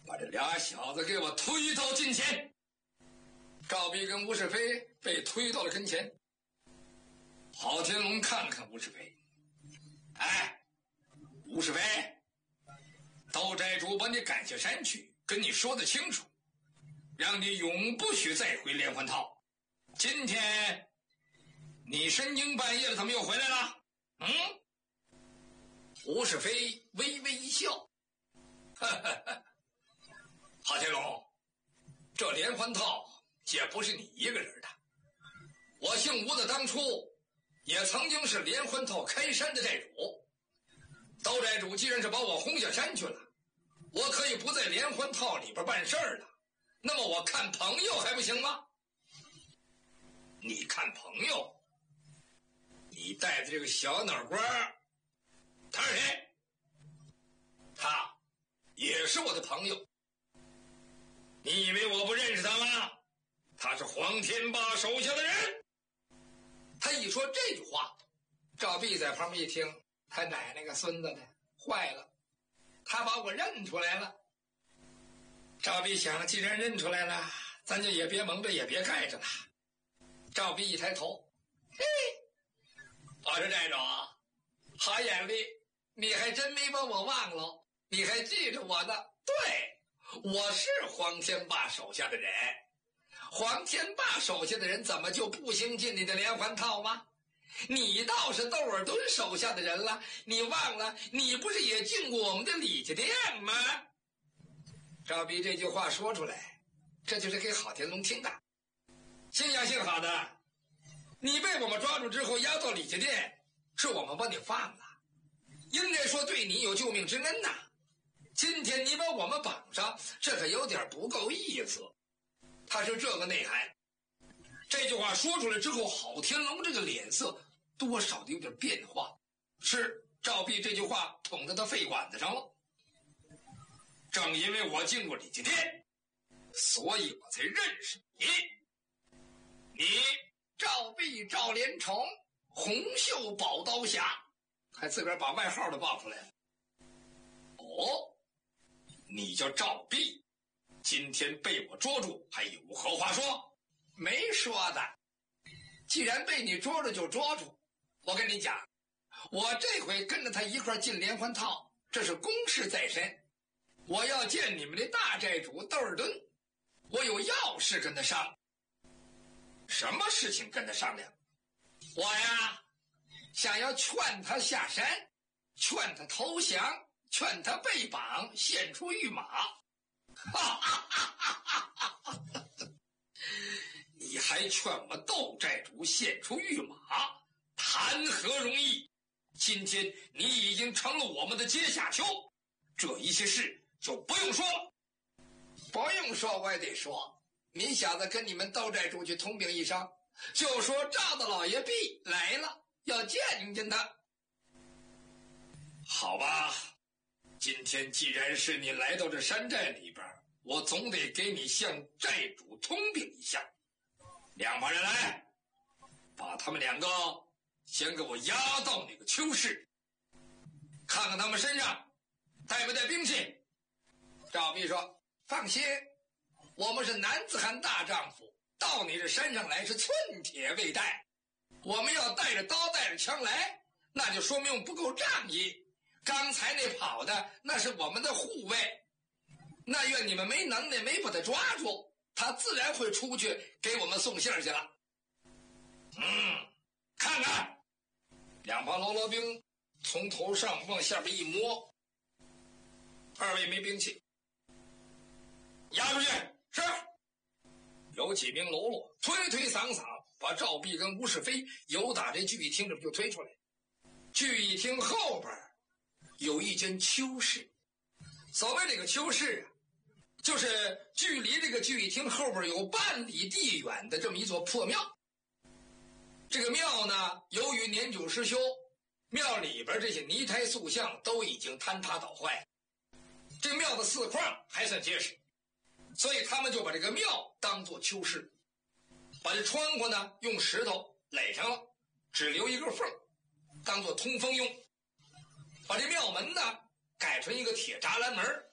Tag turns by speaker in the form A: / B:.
A: 把这俩小子给我推到近前。赵弼跟吴世飞被推到了跟前。郝天龙看看吴世飞，哎，吴世飞，窦寨主把你赶下山去，跟你说得清楚，让你永不许再回连环套。今天你深更半夜的怎么又回来了？吴世飞微微一笑，郝天龙，这连环套也不是你一个人的，我姓吴的当初也曾经是连环套开山的寨主。窦寨主既然是把我轰下山去了，我可以不在连环套里边办事儿了，那么我看朋友还不行吗？你看朋友？你带的这个小脑瓜，他是谁？他也是我的朋友。你以为我不认识他吗？他是黄天霸手下的人。他一说这句话，赵弼在旁边一听，他奶奶个孙子的，坏了，他把我认出来了。赵弼想，既然认出来了，咱就也别蒙着也别盖着了。赵弼一抬头，嘿，我说寨主，好眼力，你还真没把我忘了，你还记着我呢。对，我是黄天霸手下的人。黄天霸手下的人怎么就不兴进你的连环套吗？你倒是窦尔敦手下的人了，你忘了你不是也进过我们的李家店吗？赵弼这句话说出来，这就是给郝天龙听的。心想姓郝的，你被我们抓住之后押到李家店，是我们把你放了，应该说对你有救命之恩呐。今天你把我们绑上，这可有点不够意思。他是这个内涵。这句话说出来之后，郝天龙这个脸色多少的有点变化。是赵弼这句话捅到他肺管子上了。正因为我进过李家店，所以我才认识你。你赵弼赵连成，红袖宝刀侠，还自个儿把外号都报出来了。哦，你叫赵弼，今天被我捉住，还有何话说？没说的。既然被你捉住就捉住，我跟你讲，我这回跟着他一块进连环套，这是公事在身。我要见你们的大寨主窦尔敦，我有要事跟他商量。什么事情跟他商量？我呀，想要劝他下山，劝他投降，劝他被绑，献出御马。你还劝我窦寨主献出御马，谈何容易？今天你已经成了我们的阶下囚，这一些事就不用说了。不用说我也得说，你小子跟你们窦寨主去通禀一声，就说赵大老爷毕来了，要见见他。好吧，今天既然是你来到这山寨里边，我总得给你向寨主通禀一下。两帮人来，把他们两个先给我押到那个邱氏，看看他们身上带不带兵器。赵弼说，放心，我们是男子汉大丈夫，到你这山上来是寸铁未带。我们要带着刀带着枪来，那就说明我们不够仗义。刚才那跑的那是我们的护卫，那愿你们没能耐，没把他抓住，他自然会出去给我们送信去了。看看，两旁喽啰兵从头上往下边一摸，二位没兵器，押出去。是。有几名喽啰推推搡搡，把赵弼跟吴世飞由打这聚义厅这就推出来。聚义厅后边有一间邱氏，所谓这个邱氏啊，就是距离这个聚义厅后边有半里地远的这么一座破庙。这个庙呢，由于年久失修，庙里边这些泥胎塑像都已经坍塌倒坏，这庙的四框还算结实，所以他们就把这个庙当作邱氏，把这窗户呢用石头垒上了，只留一个缝当作通风用，把这庙门呢改成一个铁栅栏门，